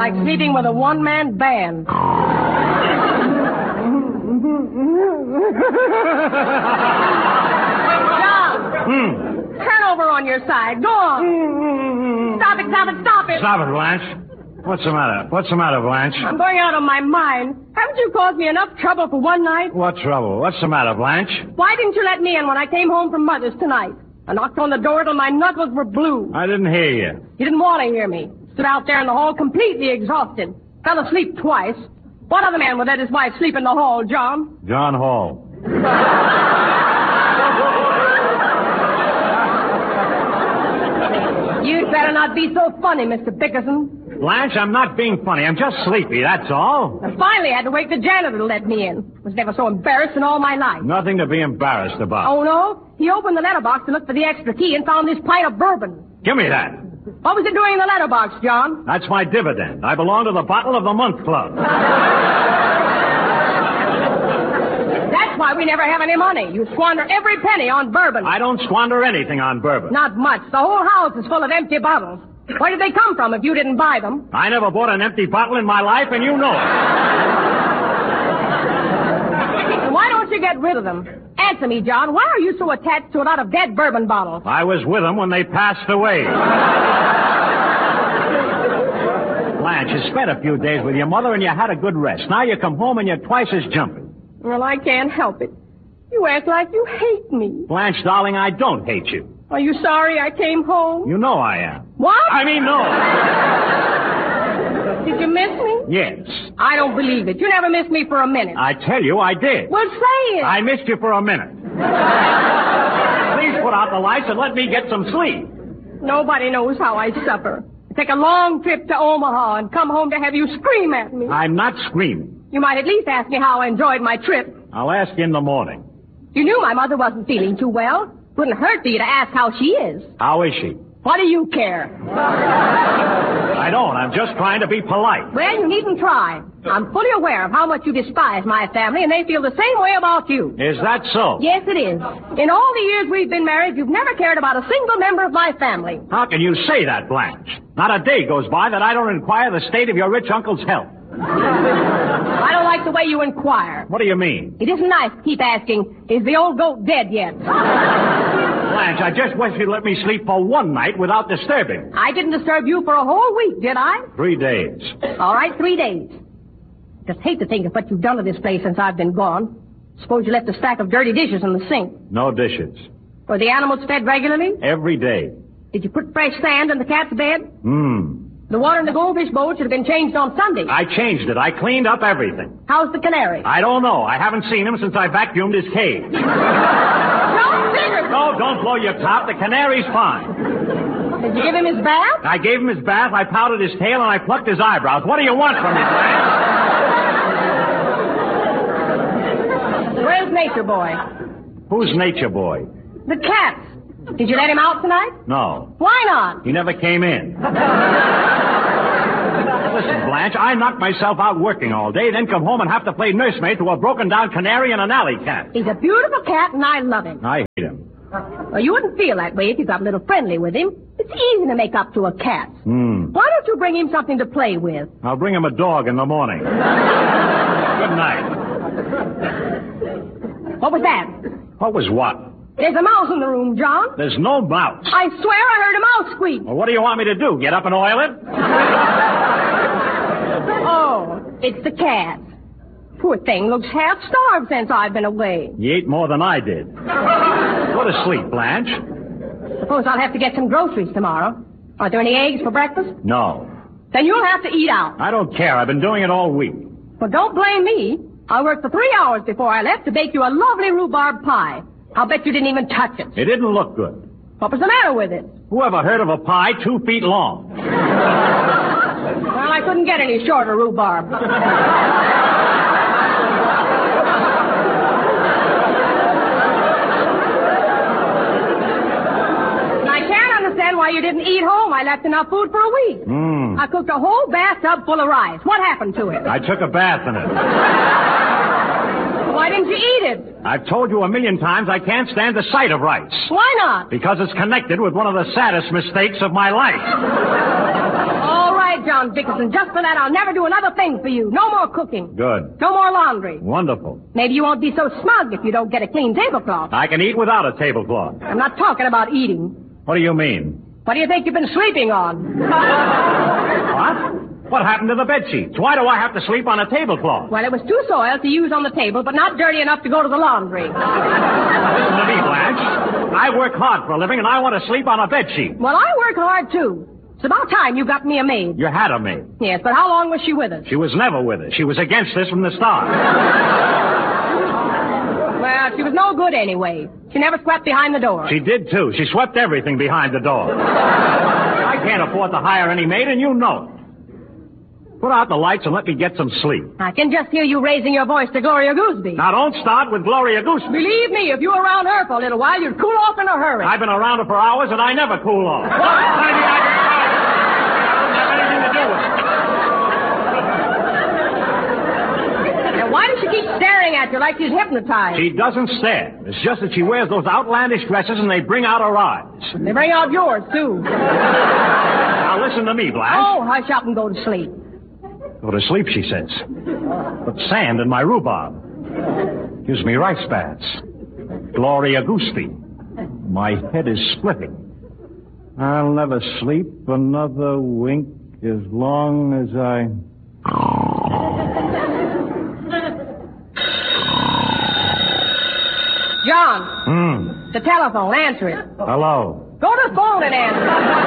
like sleeping with a one-man band. John! Turn over on your side. Go on. Stop it, stop it, stop it. Stop it, Blanche. What's the matter? What's the matter, Blanche? I'm going out of my mind. Haven't you caused me enough trouble for one night? What trouble? What's the matter, Blanche? Why didn't you let me in when I came home from Mother's tonight? I knocked on the door till my knuckles were blue. I didn't hear you. You didn't want to hear me. Stood out there in the hall completely exhausted. Fell asleep twice. What other man would let his wife sleep in the hall, John? John Hall. You'd better not be so funny, Mr. Bickerson. Blanche, I'm not being funny. I'm just sleepy, that's all. I finally had to wake the janitor to let me in. Was never so embarrassed in all my life. Nothing to be embarrassed about. Oh, no? He opened the letterbox to look for the extra key and found this pint of bourbon. Give me that. What was it doing in the letterbox, John? That's my dividend. I belong to the Bottle of the Month Club. That's why we never have any money. You squander every penny on bourbon. I don't squander anything on bourbon. Not much. The whole house is full of empty bottles. Where did they come from if you didn't buy them? I never bought an empty bottle in my life, and you know it. Why don't you get rid of them? Answer me, John. Why are you so attached to a lot of dead bourbon bottles? I was with them when they passed away. Blanche, you spent a few days with your mother, and you had a good rest. Now you come home, and you're twice as jumpy. Well, I can't help it. You act like you hate me. Blanche, darling, I don't hate you. Are you sorry I came home? You know I am. What? I mean, no. Did you miss me? Yes. I don't believe it. You never missed me for a minute. I tell you, I did. Well, say it. I missed you for a minute. Please put out the lights and let me get some sleep. Nobody knows how I suffer. I take a long trip to Omaha and come home to have you scream at me. I'm not screaming. You might at least ask me how I enjoyed my trip. I'll ask you in the morning. You knew my mother wasn't feeling too well. Wouldn't hurt for you to ask how she is. How is she? What do you care? I don't. I'm just trying to be polite. Well, you needn't try. I'm fully aware of how much you despise my family, and they feel the same way about you. Is that so? Yes, it is. In all the years we've been married, you've never cared about a single member of my family. How can you say that, Blanche? Not a day goes by that I don't inquire the state of your rich uncle's health. I don't like the way you inquire. What do you mean? It isn't nice to keep asking, is the old goat dead yet? Blanche, I just wish you'd let me sleep for one night without disturbing. I didn't disturb you for a whole week, did I? 3 days. All right, 3 days. Just hate to think of what you've done to this place since I've been gone. Suppose you left a stack of dirty dishes in the sink. No dishes. Were the animals fed regularly? Every day. Did you put fresh sand in the cat's bed? The water in the goldfish bowl should have been changed on Sunday. I changed it. I cleaned up everything. How's the canary? I don't know. I haven't seen him since I vacuumed his cage. No, don't blow your top. The canary's fine. Did you give him his bath? I gave him his bath, I powdered his tail, and I plucked his eyebrows. What do you want from me, Blanche? Where's Nature Boy? Who's Nature Boy? The cat. Did you let him out tonight? No. Why not? He never came in. Listen, Blanche, I knock myself out working all day, then come home and have to play nursemaid to a broken-down canary and an alley cat. He's a beautiful cat, and I love him. I hate him. Well, you wouldn't feel that way if you got a little friendly with him. It's easy to make up to a cat. Why don't you bring him something to play with? I'll bring him a dog in the morning. Good night. What was that? What was what? There's a mouse in the room, John. There's no mouse. I swear I heard a mouse squeak. Well, what do you want me to do? Get up and oil it? Oh, it's the cat. Poor thing looks half starved since I've been away. He ate more than I did. Go to sleep, Blanche. Suppose I'll have to get some groceries tomorrow. Are there any eggs for breakfast? No. Then you'll have to eat out. I don't care. I've been doing it all week. Well, don't blame me. I worked for 3 hours before I left to bake you a lovely rhubarb pie. I'll bet you didn't even touch it. It didn't look good. What was the matter with it? Who ever heard of a pie 2 feet long? Well, I couldn't get any shorter rhubarb. Why you didn't eat home. I left enough food for a week. I cooked a whole bathtub full of rice. What happened to it? I took a bath in it. Why didn't you eat it? I've told you 1,000,000 times I can't stand the sight of rice. Why not? Because it's connected with one of the saddest mistakes of my life. All right, right, John Dickerson. Just for that, I'll never do another thing for you. No more cooking. Good. No more laundry. Wonderful. Maybe you won't be so smug if you don't get a clean tablecloth. I can eat without a tablecloth. I'm not talking about eating. What do you mean? What do you think you've been sleeping on? What? What happened to the bed sheets? Why do I have to sleep on a tablecloth? Well, it was too soiled to use on the table, but not dirty enough to go to the laundry. Listen to me, Blanche. I work hard for a living, and I want to sleep on a bed sheet. Well, I work hard, too. It's about time you got me a maid. You had a maid. Yes, but how long was she with us? She was never with us. She was against us from the start. Well, she was no good anyway. She never swept behind the door. She did, too. She swept everything behind the door. I can't afford to hire any maid, and you know it. Put out the lights and let me get some sleep. I can just hear you raising your voice to Gloria Gooseby. Now, don't start with Gloria Gooseby. Believe me, if you were around her for a little while, you'd cool off in a hurry. I've been around her for hours, and I never cool off. I don't have anything to do with it. Now, why does she keep staring at you like she's hypnotized? She doesn't stare. It's just that she wears those outlandish dresses, and they bring out her eyes. They bring out yours, too. Now, listen to me, Blanche. Oh, hush up and go to sleep. Go to sleep, she says. Put sand in my rhubarb. Gives me rice baths. Gloria Gooseby. My head is splitting. I'll never sleep another wink as long as I... John. The telephone. Answer it. Hello. Go to the phone and answer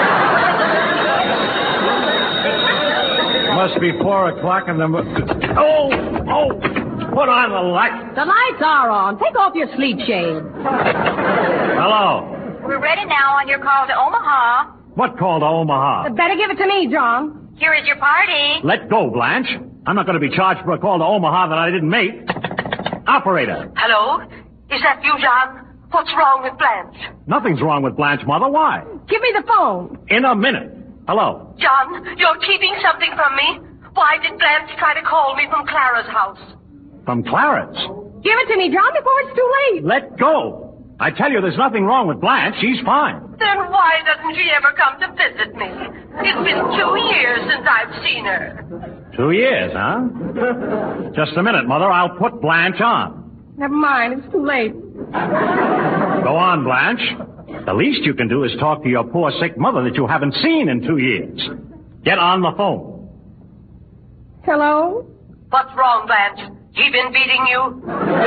It must be 4 o'clock in the... Oh! Put on the light. The lights are on. Take off your sleep shade. Hello. We're ready now on your call to Omaha. What call to Omaha? Better give it to me, John. Here is your party. Let go, Blanche. I'm not going to be charged for a call to Omaha that I didn't make. Operator. Hello? Is that you, John? What's wrong with Blanche? Nothing's wrong with Blanche, Mother. Why? Give me the phone. In a minute. Hello. John, you're keeping something from me. Why did Blanche try to call me from Clara's house? From Clarence. Give it to me, John, before it's too late. Let go. I tell you, there's nothing wrong with Blanche. She's fine. Then why doesn't she ever come to visit me? It's been 2 years since I've seen her. 2 years, huh? Just a minute, Mother. I'll put Blanche on. Never mind. It's too late. Go on, Blanche. The least you can do is talk to your poor sick mother that you haven't seen in 2 years. Get on the phone. Hello? What's wrong, Blanche? He been beating you?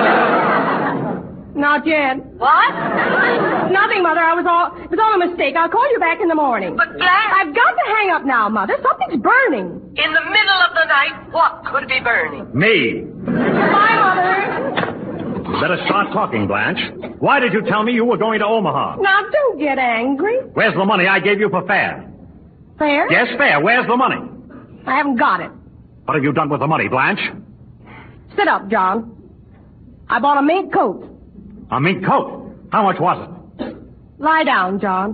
Not yet. What? Nothing, Mother. It was all a mistake. I'll call you back in the morning. But Blanche... I've got to hang up now, Mother. Something's burning. In the middle of the night, what could be burning? Me. Bye, Mother. You better start talking, Blanche. Why did you tell me you were going to Omaha? Now, don't get angry. Where's the money I gave you for fare? Fair? Yes, fare. Where's the money? I haven't got it. What have you done with the money, Blanche? Sit up, John. I bought a mink coat. A mink coat. How much was it? Lie down, John.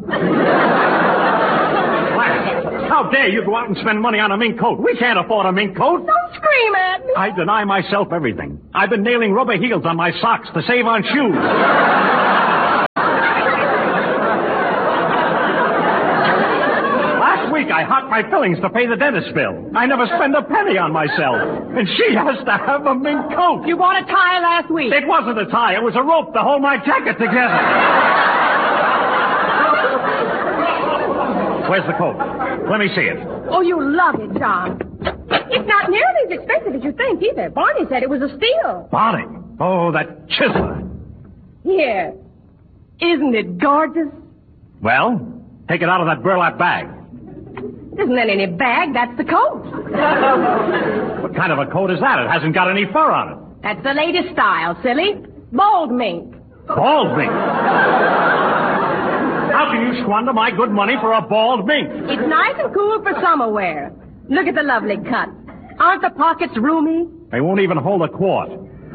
Blanche, how dare you go out and spend money on a mink coat? We can't afford a mink coat. Don't scream at me. I deny myself everything. I've been nailing rubber heels on my socks to save on shoes. Last week I hocked my fillings to pay the dentist bill. I never spend a penny on myself. And she has to have a mink coat. You bought a tie last week. It wasn't a tie. It was a rope to hold my jacket together. Where's the coat? Let me see it. Oh, you love it, John. It's not nearly as expensive as you think, either. Barney said it was a steal. Barney. Oh, that chiseler. Here. Isn't it gorgeous? Well, take it out of that burlap bag. Isn't that any bag? That's the coat. What kind of a coat is that? It hasn't got any fur on it. That's the latest style, silly. Bald mink. Bald mink. How can you squander my good money for a bald mink? It's nice and cool for summer wear. Look at the lovely cut. Aren't the pockets roomy? They won't even hold a quart.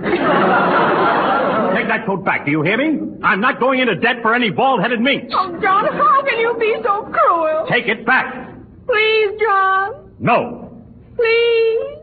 Take that coat back, do you hear me? I'm not going into debt for any bald-headed minks. Oh, John, how can you be so cruel? Take it back. Please, John. No. Please.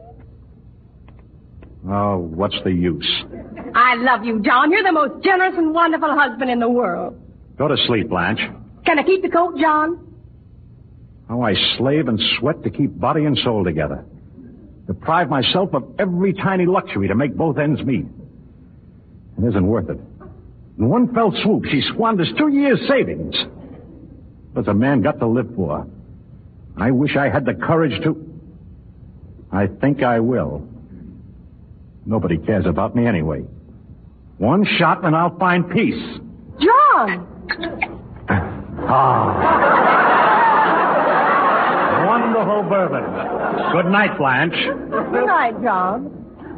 Oh, what's the use? I love you, John. You're the most generous and wonderful husband in the world. Go to sleep, Blanche. Can I keep the coat, John? How I slave and sweat to keep body and soul together. Deprive myself of every tiny luxury to make both ends meet. It isn't worth it. In one fell swoop, she squanders 2 years' savings. What's a man got to live for? I wish I had the courage to... I think I will. Nobody cares about me anyway. One shot and I'll find peace. John! Wonderful bourbon. Good night, Blanche. Good night, John.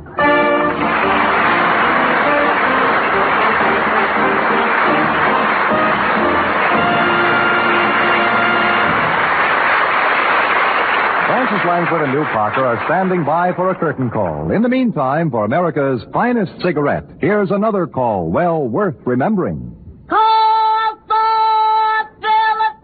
Francis Langford and Lew Parker are standing by for a curtain call. In the meantime, for America's finest cigarette, here's another call well worth remembering. Call for Philip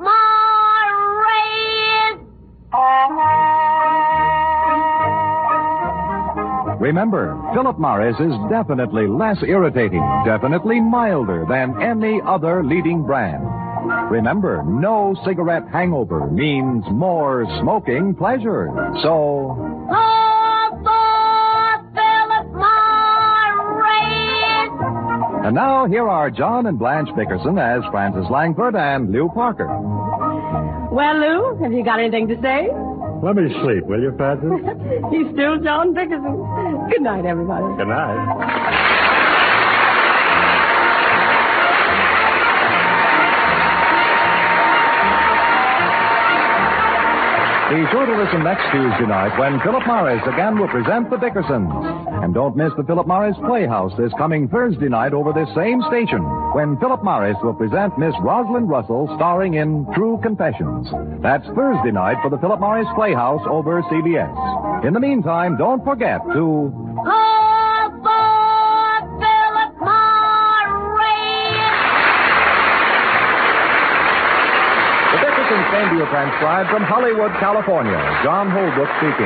Morris! Remember, Philip Morris is definitely less irritating, definitely milder than any other leading brand. Remember, no cigarette hangover means more smoking pleasure. So... Call for Philip Morris! And now, here are John and Blanche Bickerson as Francis Langford and Lew Parker. Well, Lou, have you got anything to say? Let me sleep, will you, Francis? He's still John Bickerson. Good night, everybody. Good night. Be sure to listen next Tuesday night when Philip Morris again will present the Bickersons. And don't miss the Philip Morris Playhouse this coming Thursday night over this same station when Philip Morris will present Miss Rosalind Russell starring in True Confessions. That's Thursday night for the Philip Morris Playhouse over CBS. In the meantime, don't forget to... Call for Philip Morris! The Dickersons came to you transcribed from Hollywood, California. John Holbrook speaking.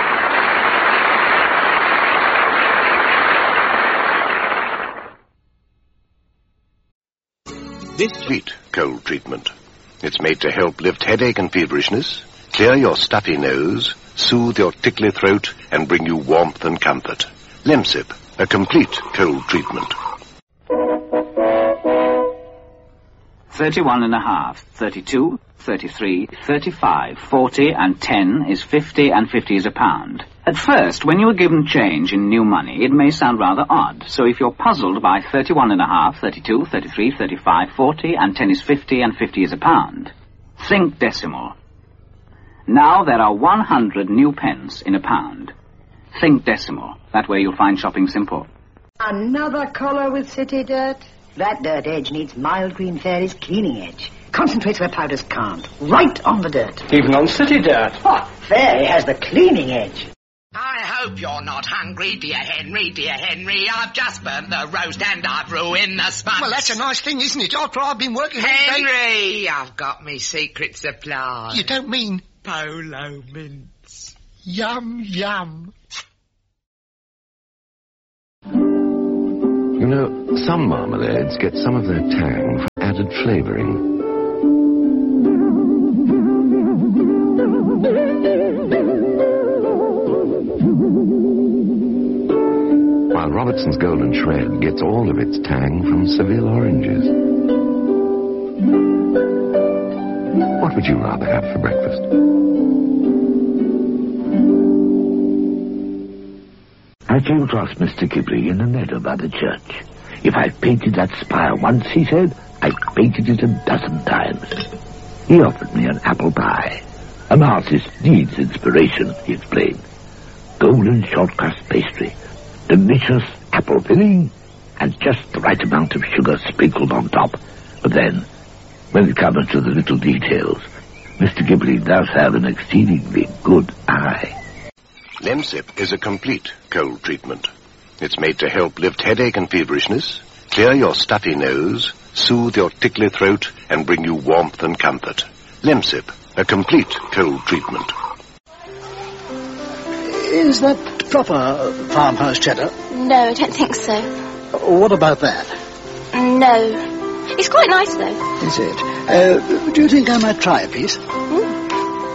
This Complete cold treatment. It's made to help lift headache and feverishness, clear your stuffy nose, soothe your tickly throat, and bring you warmth and comfort. Lemsip, a complete cold treatment. 31.5, 32, 33, 35, 40, and 10 is 50, and 50 is a pound. At first, when you are given change in new money, it may sound rather odd. So if you're puzzled by 31.5, 32, 33, 35, 40, and 10 is 50, and 50 is a pound, think decimal. Now there are 100 new pence in a pound. Think decimal. That way you'll find shopping simple. Another collar with city dirt? That dirt edge needs Mild Green Fairy's cleaning edge. Concentrates where powders can't. Right on the dirt. Even on city dirt. What? Fairy has the cleaning edge. I hope you're not hungry, dear Henry, dear Henry. I've just burnt the roast and I've ruined the sponge. Well, that's a nice thing, isn't it? After I've been working... Henry, I've got me secret supply. You don't mean... Polo mints. Yum, yum. You know, some marmalades get some of their tang from added flavouring. While Robertson's Golden Shred gets all of its tang from Seville oranges. What would you rather have for breakfast? I came across Mr. Ghibli in the meadow by the church. If I've painted that spire once, he said, I've painted it 12 times. He offered me an apple pie. An artist needs inspiration, he explained. Golden short crust pastry, delicious apple filling, and just the right amount of sugar sprinkled on top. But then, when it comes to the little details, Mr. Ghibli does have an exceedingly good eye. Lemsip is a complete cold treatment. It's made to help lift headache and feverishness, clear your stuffy nose, soothe your tickly throat, and bring you warmth and comfort. Lemsip, a complete cold treatment. Is that proper farmhouse cheddar? No, I don't think so. What about that? No. It's quite nice, though. Is it? Do you think I might try a piece?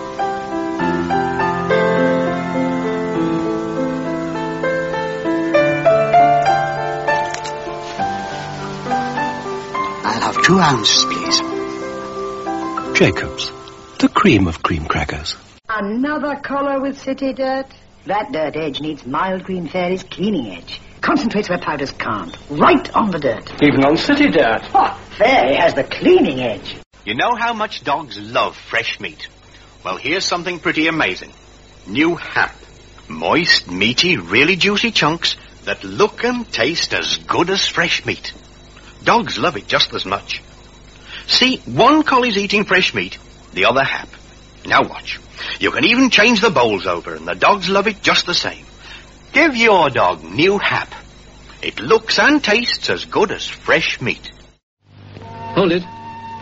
2 ounces, please. Jacobs, the cream of cream crackers. Another collar with city dirt? That dirt edge needs Mild Green Fairy's cleaning edge. Concentrates where powders can't. Right on the dirt. Even on city dirt. Oh, Fairy has the cleaning edge. You know how much dogs love fresh meat? Well, here's something pretty amazing. New Hap. Moist, meaty, really juicy chunks that look and taste as good as fresh meat. Dogs love it just as much. See, one collie's eating fresh meat, the other Hap. Now watch. You can even change the bowls over, and the dogs love it just the same. Give your dog New Hap. It looks and tastes as good as fresh meat. Hold it.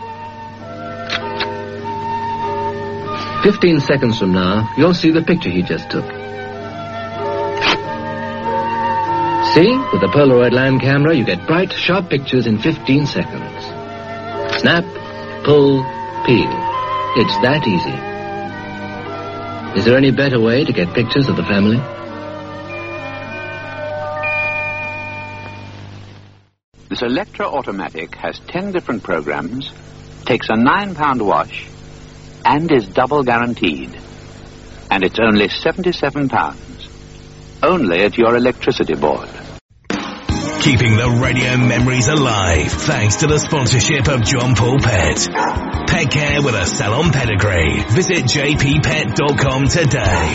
15 seconds from now, you'll see the picture he just took. See? With the Polaroid Land camera, you get bright, sharp pictures in 15 seconds. Snap, pull, peel. It's that easy. Is there any better way to get pictures of the family? The Selectra Automatic has 10 different programs, takes a £9 wash, and is double guaranteed. And it's only £77. Only at your electricity board. Keeping the radio memories alive thanks to the sponsorship of John Paul Pet. Pet care with a salon pedigree. Visit jppet.com today.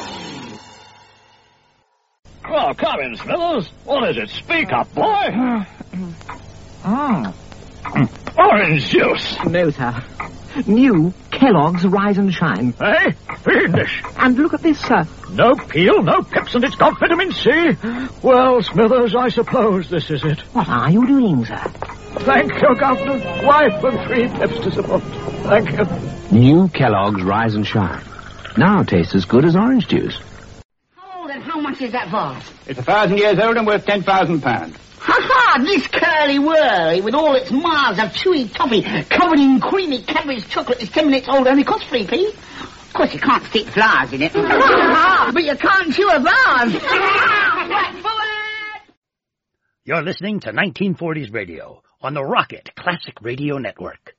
Oh, come in, Smithers. What is it? Speak up, boy. Orange juice. No, sir. New Kellogg's Rise and Shine. Eh? Fiendish. And look at this, sir. No peel, no pips, and it's got vitamin C. Well, Smithers, I suppose this is it. What are you doing, sir? Thank you, Governor. Wife and 3 pips to support. Thank you. New Kellogg's Rise and Shine. Now tastes as good as orange juice. How old and how much is that vase? It's 1,000 years old and worth £10,000. Ha-ha! This curly whirly with all its miles of chewy toffee covered in creamy Cadbury's chocolate is 10 minutes old, only costs 3p. Of course, you can't stick flowers in it. But you can't chew a vase. You're listening to 1940s Radio on the Rocket Classic Radio Network.